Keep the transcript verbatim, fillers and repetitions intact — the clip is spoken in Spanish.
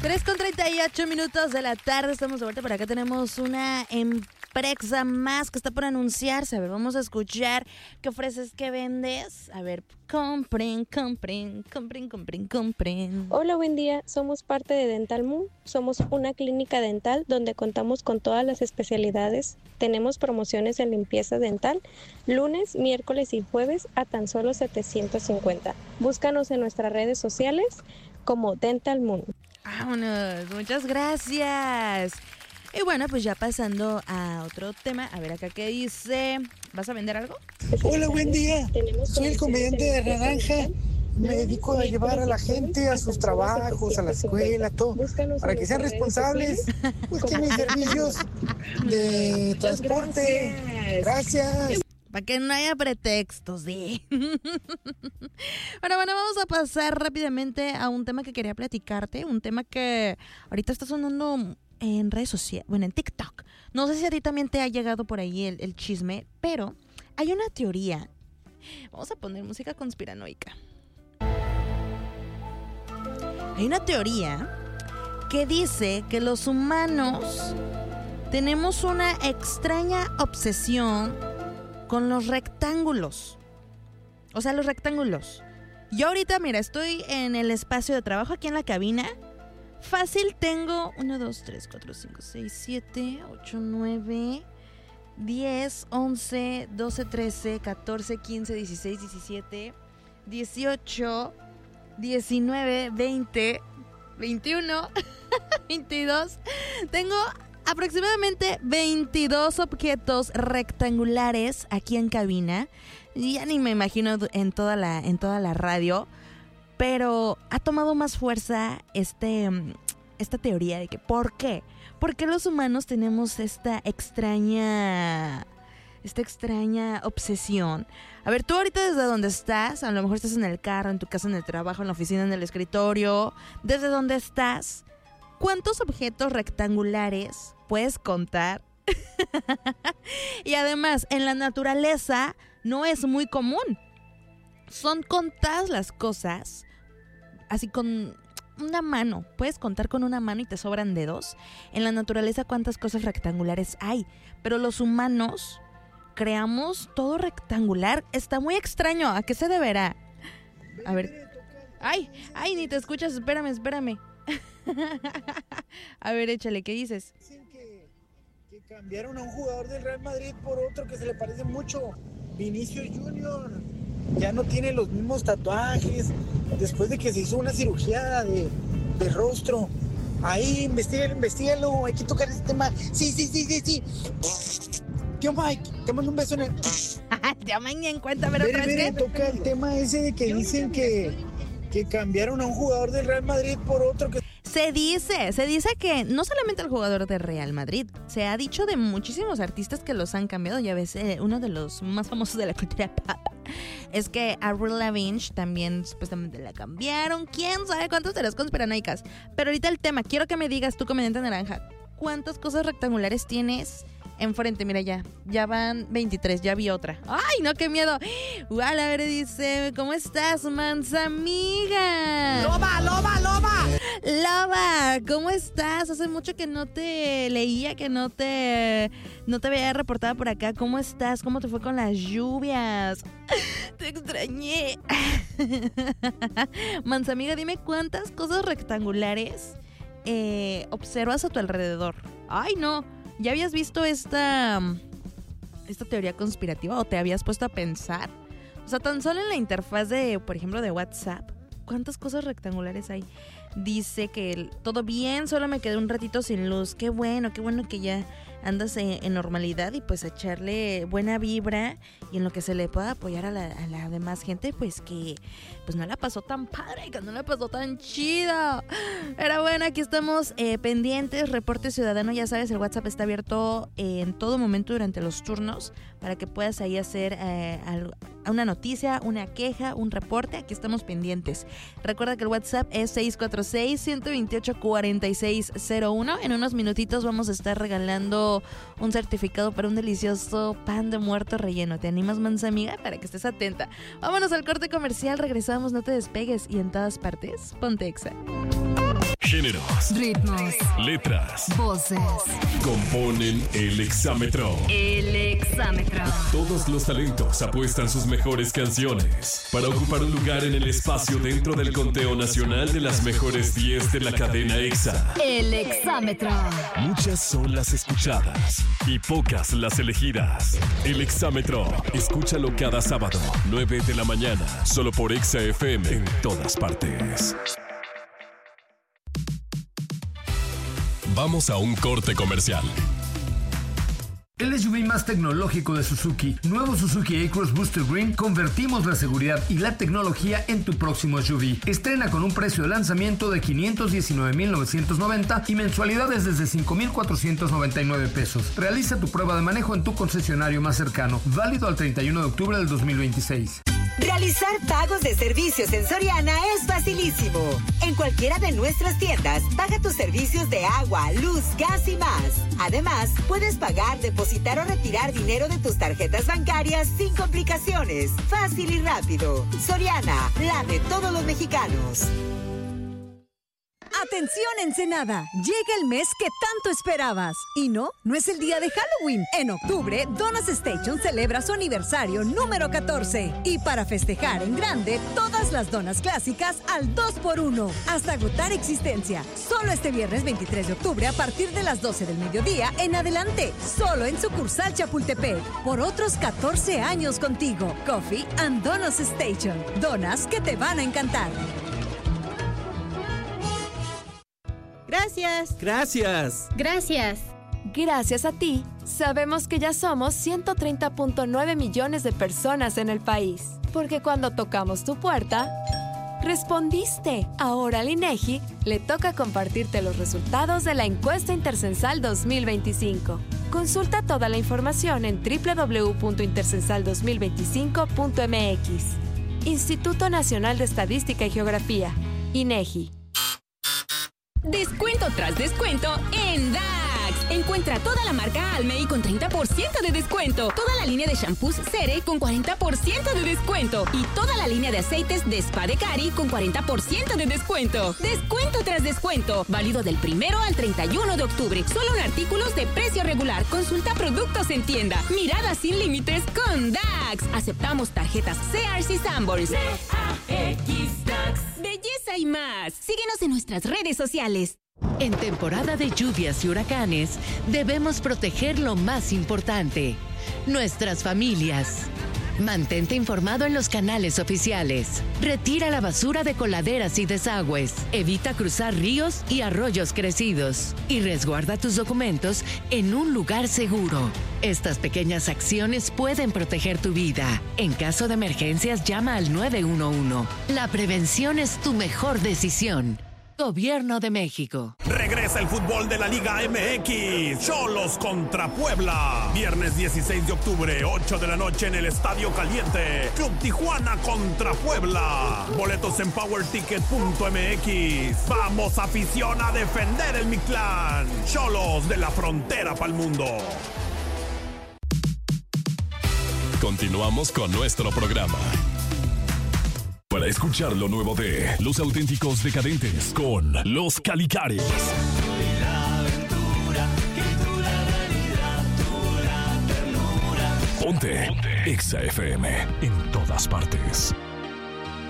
tres con treinta y ocho minutos de la tarde, estamos de vuelta. Por acá tenemos una empresa más que está por anunciarse. A ver, vamos a escuchar qué ofreces, qué vendes. A ver, compren, compren, compren, compren, compren. Hola, buen día. Somos parte de Dental Moon. Somos una clínica dental donde contamos con todas las especialidades. Tenemos promociones en limpieza dental lunes, miércoles y jueves a tan solo setecientos cincuenta. Búscanos en nuestras redes sociales como Dental Moon. Vámonos, muchas gracias. Y bueno, pues ya pasando a otro tema. A ver acá qué dice. ¿Vas a vender algo? Hola, buen día. Soy el comediante de Naranja. Me dedico a llevar a la gente a sus trabajos, a la escuela, todo, para que sean responsables. Busquen mis servicios de transporte. Gracias. Para que no haya pretextos, ¿sí? Bueno, bueno, vamos a pasar rápidamente a un tema que quería platicarte. Un tema que ahorita está sonando en redes sociales, bueno, en TikTok. No sé si a ti también te ha llegado por ahí el, el chisme, pero hay una teoría. Vamos a poner música conspiranoica. Hay una teoría que dice que los humanos tenemos una extraña obsesión con los rectángulos. O sea, los rectángulos. Yo ahorita, mira, estoy en el espacio de trabajo aquí en la cabina. Fácil tengo uno, dos, tres, cuatro, cinco, seis, siete, ocho, nueve, diez, once, doce, trece, catorce, quince, dieciséis, diecisiete, dieciocho, diecinueve, veinte, veintiuno, veintidós. Tengo aproximadamente veintidós objetos rectangulares aquí en cabina. Ya ni me imagino en toda la, en toda la radio. Pero ha tomado más fuerza este, esta teoría de que ¿por qué? ¿Por qué los humanos tenemos esta extraña, esta extraña obsesión? A ver, tú ahorita desde donde estás, a lo mejor estás en el carro, en tu casa, en el trabajo, en la oficina, en el escritorio, desde donde estás, ¿cuántos objetos rectangulares puedes contar? Y además, en la naturaleza no es muy común. Son contadas las cosas, así con una mano. Puedes contar con una mano y te sobran dedos. En la naturaleza, ¿cuántas cosas rectangulares hay? Pero los humanos creamos todo rectangular. Está muy extraño. ¿A qué se deberá? A ver. Ay, ay, ni te escuchas. Espérame, espérame. A ver, échale, ¿qué dices? Dicen que, que cambiaron a un jugador del Real Madrid por otro que se le parece mucho. Vinicius Junior ya no tiene los mismos tatuajes después de que se hizo una cirugía de, de rostro. Ahí, investígalo, investígalo, hay que tocar ese tema. Sí, sí, sí, sí, sí. Tío Mike, te mando un beso en el... Ya mañana en cuenta, pero Vere, ¿crees vere, que? toca el tema ese de que dicen que, que cambiaron a un jugador del Real Madrid por otro que... Se dice, se dice que no solamente el jugador de Real Madrid, se ha dicho de muchísimos artistas que los han cambiado. Ya ves, eh, uno de los más famosos de la cultura pop es que a Avril Lavigne también supuestamente la cambiaron. ¿Quién sabe cuántas teorías conspiranoicas? Pero ahorita el tema, quiero que me digas tú, comediante naranja, ¿cuántas cosas rectangulares tienes enfrente? Mira, ya, ya van veintitrés, ya vi otra. ¡Ay, no, qué miedo! Igual, a ver, dice, ¿cómo estás, mansa amiga? ¡Loba, loba, loba! Loba, ¿cómo estás? Hace mucho que no te leía, que no te, no te veía reportada por acá. ¿Cómo estás? ¿Cómo te fue con las lluvias? Te extrañé. Mansa amiga, dime cuántas cosas rectangulares eh, observas a tu alrededor. ¡Ay, no! ¿Ya habías visto esta, esta teoría conspirativa o te habías puesto a pensar? O sea, tan solo en la interfaz de, por ejemplo, de WhatsApp, ¿cuántas cosas rectangulares hay? Dice que el, todo bien, solo me quedé un ratito sin luz. Qué bueno, qué bueno que ya andas en, en normalidad y pues echarle buena vibra y en lo que se le pueda apoyar a la, a la demás gente, pues que pues no la pasó tan padre, que no la pasó tan chido. Pero bueno, aquí estamos eh, pendientes, reporte ciudadano, ya sabes, el WhatsApp está abierto eh, en todo momento durante los turnos para que puedas ahí hacer eh, algo, una noticia, una queja, un reporte. Aquí estamos pendientes. Recuerda que el WhatsApp es seis cuatro seis, uno dos ocho, cuatro seis cero uno. En unos minutitos vamos a estar regalando un certificado para un delicioso pan de muerto relleno. ¿Te animas, mansa amiga? Para que estés atenta. Vámonos al corte comercial, regresamos, no te despegues y en todas partes, ponte Exa. géneros, ritmos, letras, voces. Componen el Exámetro. El Exámetro. Todos los talentos apuestan sus mejores canciones para ocupar un lugar en el espacio dentro del conteo nacional de las mejores diez de la cadena Exa. El Exámetro. Muchas son las escuchadas y pocas las elegidas. El Exámetro. Escúchalo cada sábado, nueve de la mañana, solo por Exa F M en todas partes. Vamos a un corte comercial. El S U V más tecnológico de Suzuki, nuevo Suzuki A-Cross Booster Green, convertimos la seguridad y la tecnología en tu próximo S U V. Estrena con un precio de lanzamiento de quinientos diecinueve mil novecientos noventa y mensualidades desde cinco mil cuatrocientos noventa y nueve pesos. Realiza tu prueba de manejo en tu concesionario más cercano, válido al treinta y uno de octubre del dos mil veintiséis. Realizar pagos de servicios en Soriana es facilísimo. En cualquiera de nuestras tiendas, paga tus servicios de agua, luz, gas y más. Además, puedes pagar, depositar o retirar dinero de tus tarjetas bancarias sin complicaciones. Fácil y rápido. Soriana, la de todos los mexicanos. Atención Ensenada, llega el mes que tanto esperabas. Y no, no es el día de Halloween. En octubre, Donas Station celebra su aniversario número catorce. Y para festejar en grande, todas las donas clásicas al dos por uno. Hasta agotar existencia. Solo este viernes veintitrés de octubre a partir de las doce del mediodía en adelante. Solo en sucursal Chapultepec. Por otros catorce años contigo. Coffee and Donas Station. Donas que te van a encantar. Gracias. Gracias. Gracias. Gracias a ti, sabemos que ya somos ciento treinta punto nueve millones de personas en el país. Porque cuando tocamos tu puerta, respondiste. Ahora al INEGI le toca compartirte los resultados de la encuesta Intercensal dos mil veinticinco. Consulta toda la información en doble u doble u doble u punto intercensal dos mil veinticinco punto m x. Instituto Nacional de Estadística y Geografía, INEGI. Descuento tras descuento en D A X. Encuentra toda la marca Almay con treinta por ciento de descuento. Toda la línea de shampoos Cere con cuarenta por ciento de descuento. Y toda la línea de aceites de Spa de Cari con cuarenta por ciento de descuento. Descuento tras descuento. Válido del primero al treinta y uno de octubre. Solo en artículos de precio regular. Consulta productos en tienda. Mirada sin límites con D A X. Aceptamos tarjetas Sears y Sanborns. D A X D A X. Belleza y más. Síguenos en nuestras redes sociales. En temporada de lluvias y huracanes, debemos proteger lo más importante, nuestras familias. Mantente informado en los canales oficiales. Retira la basura de coladeras y desagües. Evita cruzar ríos y arroyos crecidos. Y resguarda tus documentos en un lugar seguro. Estas pequeñas acciones pueden proteger tu vida. En caso de emergencias, llama al nueve uno uno. La prevención es tu mejor decisión. Gobierno de México. Regresa el fútbol de la Liga M X. Xolos contra Puebla. Viernes dieciséis de octubre, ocho de la noche en el Estadio Caliente. Club Tijuana contra Puebla. Boletos en power ticket punto m x. Vamos, afición, a defender el Mictlán. Xolos de la frontera pa'l mundo. Continuamos con nuestro programa. Para escuchar lo nuevo de Los Auténticos Decadentes con Los Calicares. Ponte Exa F M en todas partes.